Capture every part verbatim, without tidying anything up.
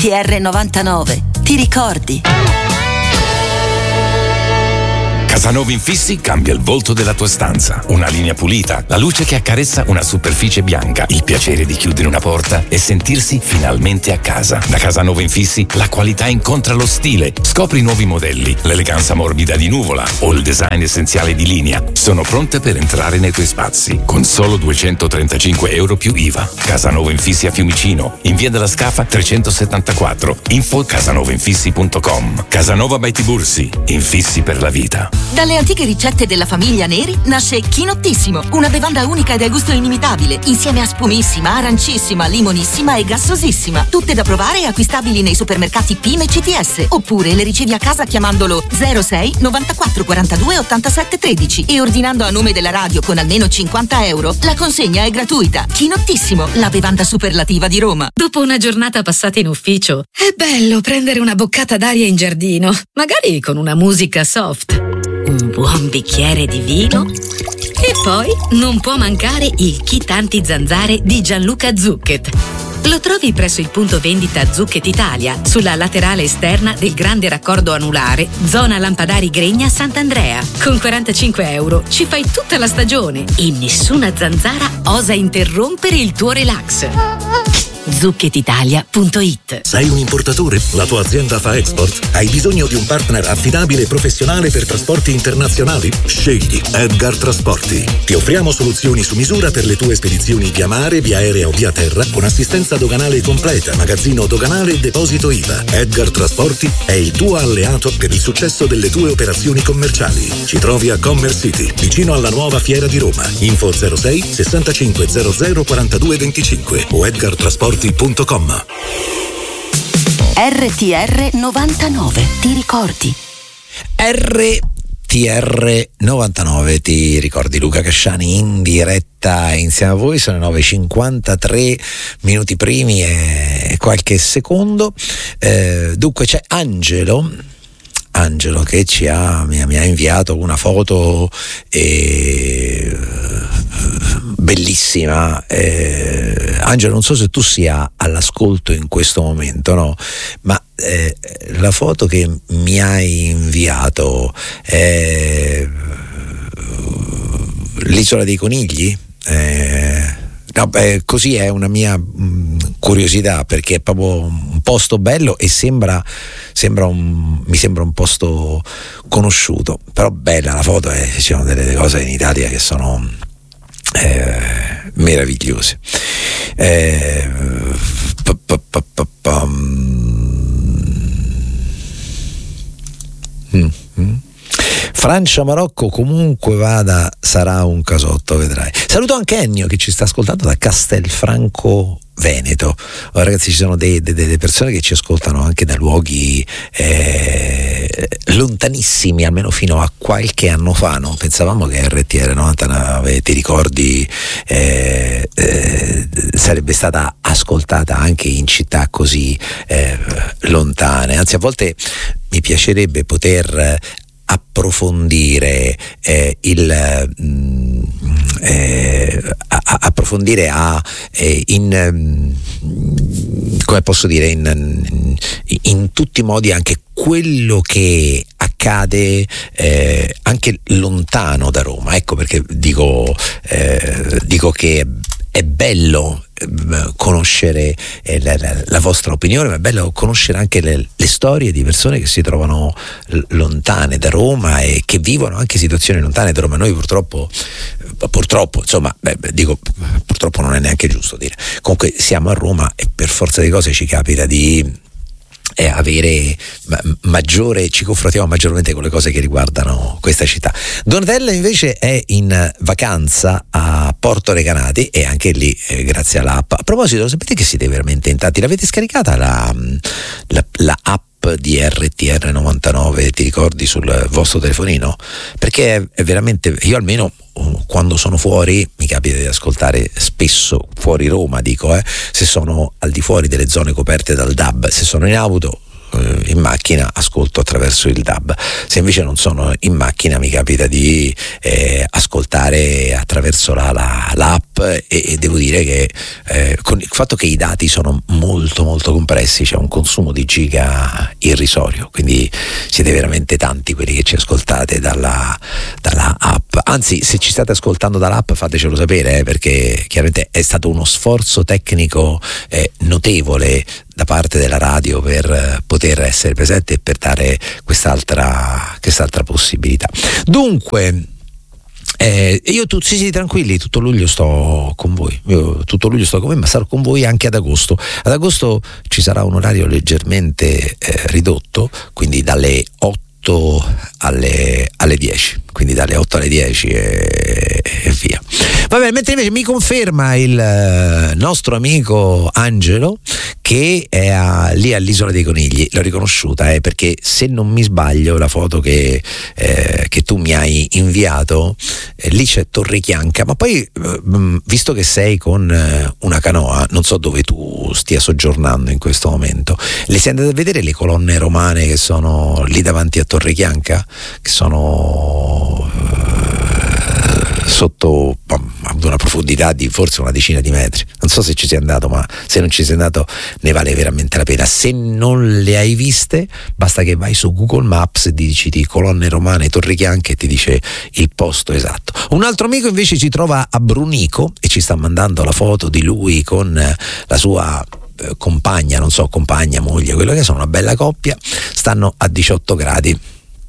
T R novantanove. Ti ricordi? Casanova Infissi cambia il volto della tua stanza. Una linea pulita, la luce che accarezza una superficie bianca, il piacere di chiudere una porta e sentirsi finalmente a casa. Da Casanova Infissi la qualità incontra lo stile. Scopri nuovi modelli, l'eleganza morbida di Nuvola o il design essenziale di Linea. Sono pronte per entrare nei tuoi spazi con solo duecentotrentacinque euro più I V A. Casanova Infissi a Fiumicino, in via della Scafa trecentosettantaquattro. Info casanova infissi punto com. Casanova by Tibursi, infissi per la vita. Dalle antiche ricette della famiglia Neri nasce Chinottissimo, una bevanda unica e dal gusto inimitabile, insieme a spumissima, arancissima, limonissima e gassosissima. Tutte da provare e acquistabili nei supermercati P I M e C T S. Oppure le ricevi a casa chiamandolo zero sei novantaquattro quarantadue ottantasette tredici e ordinando a nome della radio con almeno cinquanta euro. La consegna è gratuita. Chinottissimo, la bevanda superlativa di Roma. Dopo una giornata passata in ufficio, è bello prendere una boccata d'aria in giardino, magari con una musica soft. Un buon bicchiere di vino e poi non può mancare il kit anti-zanzare di Gianluca Zucchet. Lo trovi presso il punto vendita Zucchet Italia, sulla laterale esterna del grande raccordo anulare, zona Lampadari Gregna Sant'Andrea. Con quarantacinque euro ci fai tutta la stagione e nessuna zanzara osa interrompere il tuo relax. zucchet italia punto it. Sei un importatore? La tua azienda fa export? Hai bisogno di un partner affidabile e professionale per trasporti internazionali? Scegli Edgar Trasporti. Ti offriamo soluzioni su misura per le tue spedizioni via mare, via aerea o via terra, con assistenza doganale completa, magazzino doganale e deposito I V A. Edgar Trasporti è il tuo alleato per il successo delle tue operazioni commerciali. Ci trovi a Commerce City, vicino alla nuova fiera di Roma. Info zero sei sessantacinque zero zero quarantadue venticinque o edgar trasporti punto com. R T R novantanove, ti ricordi? R T R novantanove, ti ricordi? Luca Casciani in diretta insieme a voi. Sono nove e cinquantatré minuti primi e qualche secondo. Eh, dunque c'è Angelo Angelo che ci ha, mi, mi ha inviato una foto eh, bellissima. eh, Angelo, non so se tu sia all'ascolto in questo momento, no? Ma eh, la foto che mi hai inviato è l'isola dei conigli? Eh, no, beh, così è una mia mh, curiosità, perché è proprio un posto bello e sembra, sembra un, mi sembra un posto conosciuto, però bella la foto, e ci sono delle cose in Italia che sono eh, meravigliose. Eh, pa, pa, pa, pa, pa, mm, mm. Francia-Marocco, comunque vada, sarà un casotto, vedrai. Saluto anche Ennio che ci sta ascoltando da Castelfranco Veneto. Oh, ragazzi, ci sono delle, delle persone che ci ascoltano anche da luoghi eh, lontanissimi, almeno fino a qualche anno fa non pensavamo che R T R novantanove, ti ricordi, eh, eh, sarebbe stata ascoltata anche in città così eh, lontane. Anzi, a volte mi piacerebbe poter approfondire eh, il mh, eh, a, a, approfondire a eh, in mh, come posso dire in, in, in tutti i modi anche quello che accade eh, anche lontano da Roma. Ecco perché dico eh, dico che è bello conoscere eh, la, la, la vostra opinione, ma è bello conoscere anche le, le storie di persone che si trovano l- lontane da Roma e che vivono anche situazioni lontane da Roma. Noi purtroppo purtroppo insomma beh, dico purtroppo non è neanche giusto dire, comunque siamo a Roma e per forza di cose ci capita di è avere ma- maggiore, ci confrontiamo maggiormente con le cose che riguardano questa città. Donatella invece è in vacanza a Porto Recanati e anche lì eh, grazie all'app. A proposito, lo sapete che siete veramente in tanti? L'avete scaricata la, la, la app di R T R novantanove, ti ricordi, sul vostro telefonino? Perché è, è veramente, io almeno quando sono fuori mi capita di ascoltare spesso fuori Roma, dico eh, se sono al di fuori delle zone coperte dal D A B, se sono in auto in macchina ascolto attraverso il D A B. Se invece non sono in macchina mi capita di eh, ascoltare attraverso la, la, l'app e, e devo dire che eh, con il fatto che i dati sono molto molto compressi c'è un consumo di giga irrisorio, quindi siete veramente tanti quelli che ci ascoltate dalla, dalla app. Anzi, se ci state ascoltando dall'app fatecelo sapere, eh, perché chiaramente è stato uno sforzo tecnico eh, notevole da parte della radio per poter essere presente e per dare quest'altra, quest'altra possibilità. Dunque Eh, io tu, sì sì tranquilli, tutto luglio sto con voi, io tutto luglio sto con voi, ma sarò con voi anche ad agosto. Ad agosto ci sarà un orario leggermente eh, ridotto, quindi dalle otto alle, alle dieci, quindi dalle otto alle dieci e, e via. Va bene, mentre invece mi conferma il nostro amico Angelo che è a, lì all'Isola dei Conigli, l'ho riconosciuta eh, perché se non mi sbaglio la foto che, eh, che tu mi hai inviato, eh, lì c'è Torrichianca, ma poi eh, visto che sei con eh, una canoa, non so dove tu stia soggiornando in questo momento, le sei andate a vedere le colonne romane che sono lì davanti a Torrichianca, che sono eh, sotto ad una profondità di forse una decina di metri. Non so se ci sei andato, ma se non ci sei andato ne vale veramente la pena. Se non le hai viste basta che vai su Google Maps e digiti colonne romane Torrichianca e ti dice il posto esatto. Un altro amico invece si trova a Brunico e ci sta mandando la foto di lui con la sua eh, compagna, non so, compagna, moglie, quello che sono, una bella coppia, stanno a diciotto gradi.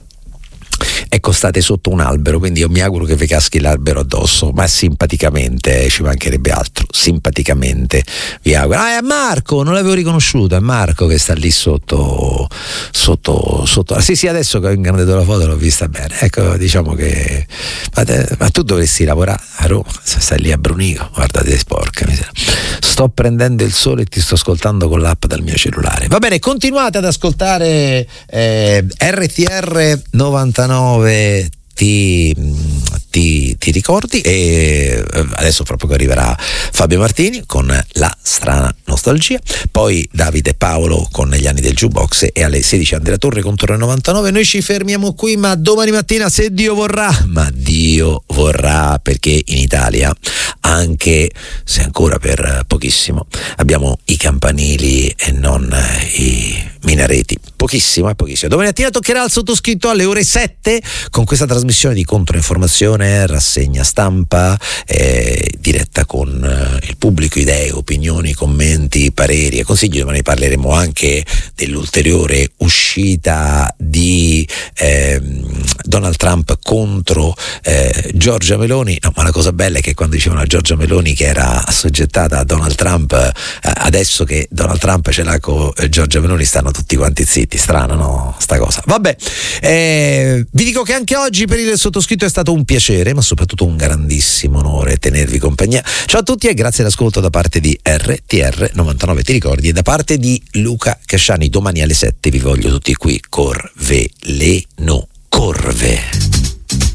Ecco, state sotto un albero, quindi io mi auguro che vi caschi l'albero addosso, ma simpaticamente, eh, ci mancherebbe altro, simpaticamente vi auguro. Ah, è Marco, non l'avevo riconosciuto, è Marco che sta lì sotto sotto sotto. Ah, sì sì, adesso che ho ingrandito la foto l'ho vista bene. Ecco, diciamo che ma, te, ma tu dovresti lavorare a Roma, se stai lì a Brunico, guardate, sporca miseria. Sto prendendo il sole e ti sto ascoltando con l'app dal mio cellulare. Va bene, continuate ad ascoltare eh, R T R novantanove Ti, ti, ti ricordi, e adesso proprio che arriverà Fabio Martini con La strana nostalgia, poi Davide e Paolo con Gli anni del jukebox e alle sedici Andrea Torre con Torre novantanove. Noi ci fermiamo qui, ma domani mattina, se Dio vorrà, ma Dio vorrà, perché in Italia, anche se ancora per pochissimo, abbiamo i campanili e non i minareti, pochissimo, è pochissimo. Domani mattina toccherà al sottoscritto alle ore sette con questa trasmissione di controinformazione, rassegna stampa, eh, diretta con eh, il pubblico, idee, opinioni, commenti, pareri e consigli. Domani parleremo anche dell'ulteriore uscita di eh, Donald Trump contro eh, Giorgia Meloni. No, ma la cosa bella è che quando dicevano a Giorgia Meloni che era assoggettata a Donald Trump, eh, adesso che Donald Trump ce l'ha con eh, Giorgia Meloni stanno tutti quanti zitti. Strano, no? Sta cosa. Vabbè, eh, vi dico che anche oggi per il sottoscritto è stato un piacere, ma soprattutto un grandissimo onore tenervi compagnia. Ciao a tutti e grazie all'ascolto da parte di R T R novantanove, ti ricordi, e da parte di Luca Casciani. Domani alle sette vi voglio tutti qui. Corveleno, corve.